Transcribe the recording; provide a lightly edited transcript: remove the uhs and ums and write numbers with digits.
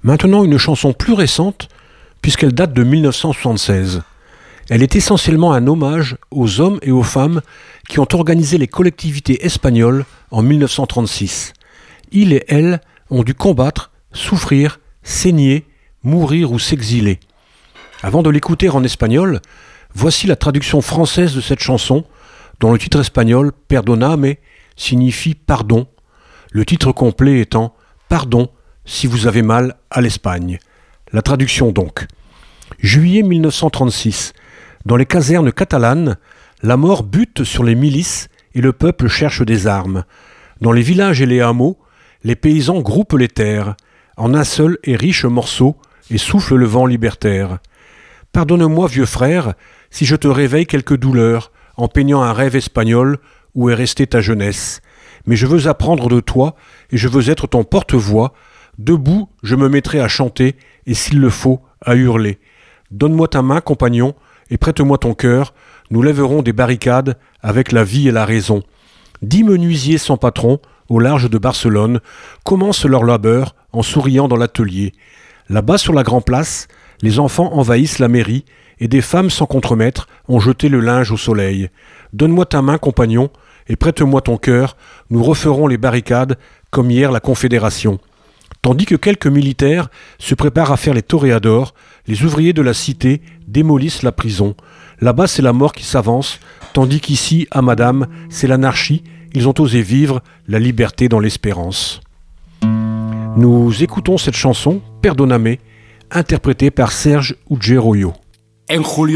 Maintenant, une chanson plus récente, puisqu'elle date de 1976. Elle est essentiellement un hommage aux hommes et aux femmes qui ont organisé les collectivités espagnoles en 1936. Ils et elles ont dû combattre, souffrir, saigner, mourir ou s'exiler. Avant de l'écouter en espagnol, voici la traduction française de cette chanson, dont le titre espagnol « Perdoname » signifie « pardon », le titre complet étant « Pardon si vous avez mal à l'Espagne ». La traduction donc. Juillet 1936. Dans les casernes catalanes, la mort bute sur les milices et le peuple cherche des armes. Dans les villages et les hameaux, les paysans groupent les terres en un seul et riche morceau et soufflent le vent libertaire. Pardonne-moi, vieux frère, si je te réveille quelque douleur en peignant un rêve espagnol où est restée ta jeunesse. Mais je veux apprendre de toi et je veux être ton porte-voix. Debout, je me mettrai à chanter et s'il le faut, à hurler. Donne-moi ta main, compagnon, et prête-moi ton cœur, nous lèverons des barricades avec la vie et la raison. 10 menuisiers sans patron, au large de Barcelone, commencent leur labeur en souriant dans l'atelier. Là-bas sur la Grand Place, les enfants envahissent la mairie et des femmes sans contremaître ont jeté le linge au soleil. Donne-moi ta main, compagnon, et prête-moi ton cœur, nous referons les barricades comme hier la Confédération. Tandis que quelques militaires se préparent à faire les toréadors, les ouvriers de la cité démolissent la prison. Là-bas, c'est la mort qui s'avance, tandis qu'ici, à Madame, c'est l'anarchie. Ils ont osé vivre la liberté dans l'espérance. Nous écoutons cette chanson, Perdóname, interprétée par Serge Ugeroyo. En julio